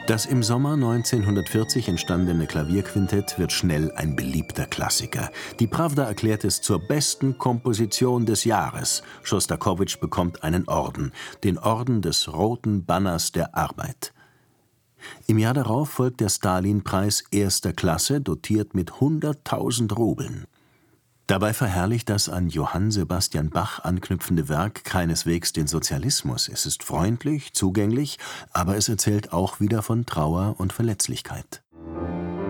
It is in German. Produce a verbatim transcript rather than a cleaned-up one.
Das im Sommer neunzehnhundertvierzig entstandene Klavierquintett wird schnell ein beliebter Klassiker. Die Prawda erklärt es zur besten Komposition des Jahres. Schostakowitsch bekommt einen Orden, den Orden des Roten Banners der Arbeit. Im Jahr darauf folgt der Stalin-Preis erster Klasse, dotiert mit hunderttausend Rubeln. Dabei verherrlicht das an Johann Sebastian Bach anknüpfende Werk keineswegs den Sozialismus. Es ist freundlich, zugänglich, aber es erzählt auch wieder von Trauer und Verletzlichkeit.